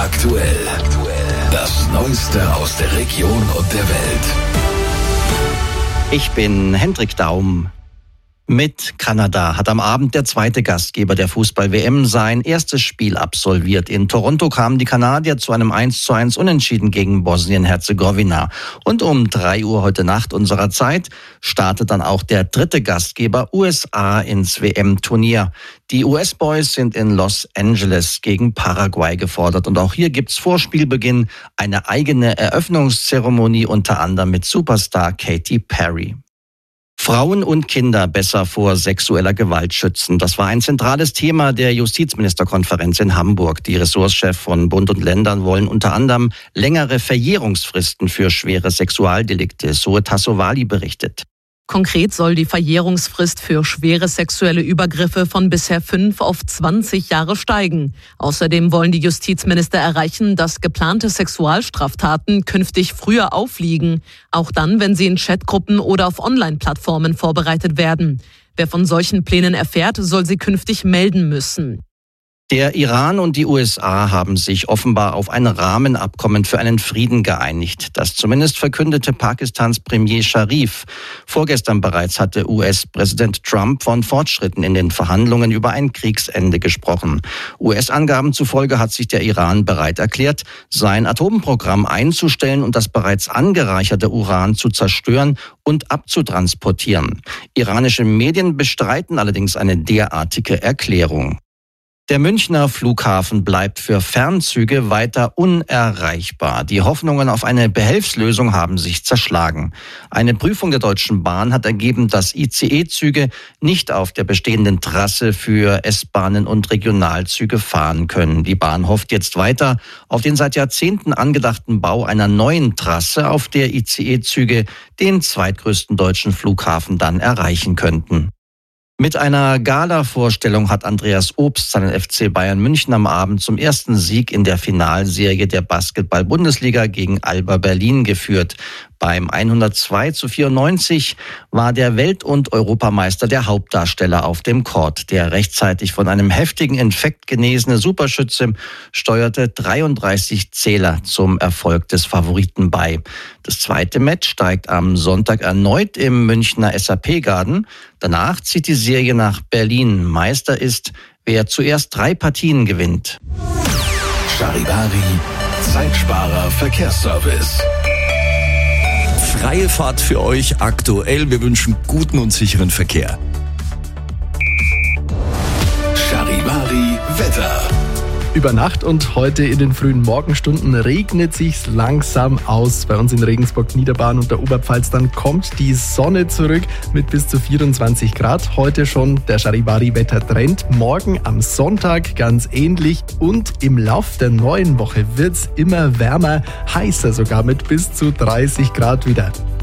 aktuell. Das Neueste aus der Region und der Welt. Ich bin Hendrik Daum. Mit Kanada hat am Abend der zweite Gastgeber der Fußball-WM sein erstes Spiel absolviert. In Toronto kamen die Kanadier zu einem 1:1 Unentschieden gegen Bosnien-Herzegowina. Und um 3 Uhr heute Nacht unserer Zeit startet dann auch der dritte Gastgeber USA ins WM-Turnier. Die US-Boys sind in Los Angeles gegen Paraguay gefordert. Und auch hier gibt's vor Spielbeginn eine eigene Eröffnungszeremonie, unter anderem mit Superstar Katy Perry. Frauen und Kinder besser vor sexueller Gewalt schützen. Das war ein zentrales Thema der Justizministerkonferenz in Hamburg. Die Ressortchefs von Bund und Ländern wollen unter anderem längere Verjährungsfristen für schwere Sexualdelikte. So Tassovali berichtet. Konkret soll die Verjährungsfrist für schwere sexuelle Übergriffe von bisher 5 auf 20 Jahre steigen. Außerdem wollen die Justizminister erreichen, dass geplante Sexualstraftaten künftig früher aufliegen. Auch dann, wenn sie in Chatgruppen oder auf Online-Plattformen vorbereitet werden. Wer von solchen Plänen erfährt, soll sie künftig melden müssen. Der Iran und die USA haben sich offenbar auf ein Rahmenabkommen für einen Frieden geeinigt. Das zumindest verkündete Pakistans Premier Sharif. Vorgestern bereits hatte US-Präsident Trump von Fortschritten in den Verhandlungen über ein Kriegsende gesprochen. US-Angaben zufolge hat sich der Iran bereit erklärt, sein Atomprogramm einzustellen und das bereits angereicherte Uran zu zerstören und abzutransportieren. Iranische Medien bestreiten allerdings eine derartige Erklärung. Der Münchner Flughafen bleibt für Fernzüge weiter unerreichbar. Die Hoffnungen auf eine Behelfslösung haben sich zerschlagen. Eine Prüfung der Deutschen Bahn hat ergeben, dass ICE-Züge nicht auf der bestehenden Trasse für S-Bahnen und Regionalzüge fahren können. Die Bahn hofft jetzt weiter auf den seit Jahrzehnten angedachten Bau einer neuen Trasse, auf der ICE-Züge den zweitgrößten deutschen Flughafen dann erreichen könnten. Mit einer Gala-Vorstellung hat Andreas Obst seinen FC Bayern München am Abend zum ersten Sieg in der Finalserie der Basketball-Bundesliga gegen Alba Berlin geführt. Beim 102:94 war der Welt- und Europameister der Hauptdarsteller auf dem Court. Der rechtzeitig von einem heftigen Infekt genesene Superschütze steuerte 33 Zähler zum Erfolg des Favoriten bei. Das zweite Match steigt am Sonntag erneut im Münchner SAP-Garden. Danach zieht die Serie nach Berlin. Meister ist, wer zuerst 3 Partien gewinnt. Charivari, Zeitsparer Verkehrsservice. Freie Fahrt für euch aktuell. Wir wünschen guten und sicheren Verkehr. Charivari Wetter. Über Nacht und heute in den frühen Morgenstunden regnet sich's langsam aus. Bei uns in Regensburg, Niederbayern und der Oberpfalz dann kommt die Sonne zurück mit bis zu 24 Grad. Heute schon der Charivari-Wettertrend. Morgen am Sonntag ganz ähnlich. Und im Lauf der neuen Woche wird's immer wärmer, heißer sogar mit bis zu 30 Grad wieder.